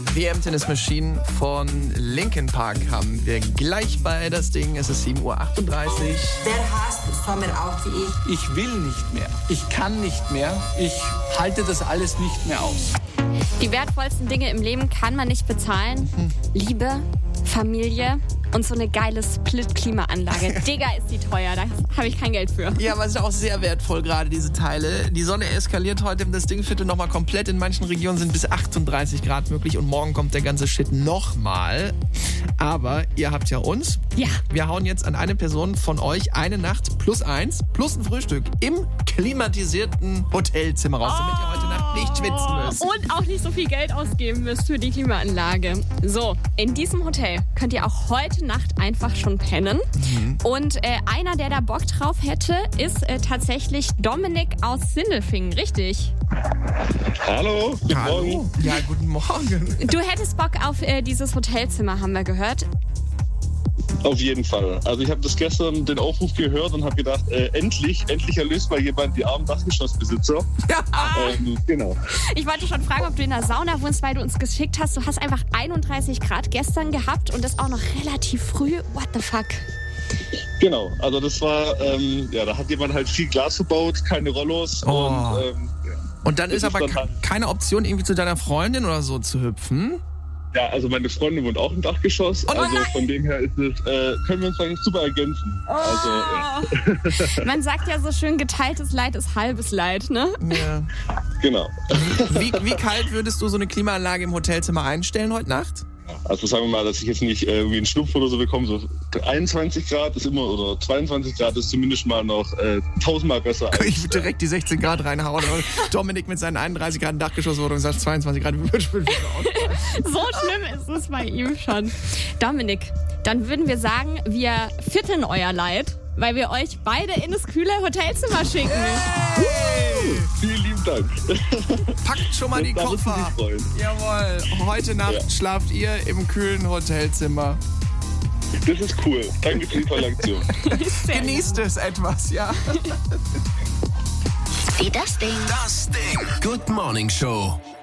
The Emptiness Machine von Linkin Park haben wir gleich bei das Ding. Es ist 7:38 Uhr. Der hasst Sommer auch wie ich. Ich will nicht mehr. Ich kann nicht mehr. Ich halte das alles nicht mehr aus. Die wertvollsten Dinge im Leben kann man nicht bezahlen. Liebe, Familie und so eine geile Split-Klimaanlage. Digga, ist die teuer, da habe ich kein Geld für. Ja, aber es ist auch sehr wertvoll gerade, diese Teile. Die Sonne eskaliert heute im Dingviertel nochmal komplett. In manchen Regionen sind bis 38 Grad möglich und morgen kommt der ganze Shit nochmal. Aber ihr habt ja uns. Ja. Wir hauen jetzt an eine Person von euch eine Nacht +1 plus ein Frühstück im klimatisierten Hotelzimmer raus, damit ihr heute Nacht nicht schwitzen müsst. Und auch nicht so viel Geld ausgeben müsst für die Klimaanlage. So, in diesem Hotel könnt ihr auch heute Nacht einfach schon pennen. Und einer, der da Bock drauf hätte, ist tatsächlich Dominik aus Sindelfingen, richtig? Hallo, guten Morgen. Ja, guten Morgen. Du hättest Bock auf dieses Hotelzimmer, haben wir gehört. Auf jeden Fall. Also ich habe das gestern den Aufruf gehört und habe gedacht, endlich erlöst mal jemand die armen Dachgeschossbesitzer. Ja. Genau. Ich wollte schon fragen, ob du in der Sauna wohnst, weil du uns geschickt hast. Du hast einfach 31 Grad gestern gehabt und das auch noch relativ früh. What the fuck? Genau, also das war, da hat jemand halt viel Glas verbaut, keine Rollos Und dann das ist aber dann halt keine Option, irgendwie zu deiner Freundin oder so zu hüpfen? Ja, also meine Freundin wohnt auch im Dachgeschoss, also von dem her ist es, können wir uns eigentlich super ergänzen. Also, Man sagt ja so schön, geteiltes Leid ist halbes Leid, ne? Ja. Genau. Wie kalt würdest du so eine Klimaanlage im Hotelzimmer einstellen heute Nacht? Also sagen wir mal, dass ich jetzt nicht irgendwie einen Schnupfen oder so bekomme, so 21 Grad ist immer, oder 22 Grad ist zumindest mal noch 1000-mal besser als... Ich würde direkt die 16 Grad reinhauen. Dominik mit seinen 31 Grad Dachgeschosswohnung sagt 22 Grad. So schlimm ist es bei ihm schon. Dominik, dann würden wir sagen, wir vierteln euer Leid, weil wir euch beide in das kühle Hotelzimmer schicken. Vielen lieben Dank. Packt schon mal die Da würdest du Koffer. dich freuen. Jawohl, heute Nacht schlaft ihr im kühlen Hotelzimmer. Das ist cool. Danke für die tolle Aktion. Genießt es etwas, ja. Das Ding. Good Morning Show.